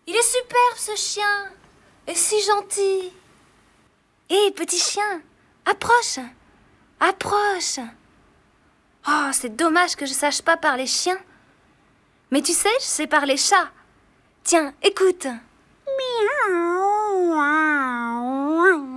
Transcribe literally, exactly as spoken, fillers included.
Il est superbe ce chien. Et si gentil. Hé, petit chien, approche. Approche. Oh, c'est dommage que je sache pas parler chien. Mais tu sais, je sais parler chat. Tiens, écoute. Miaou.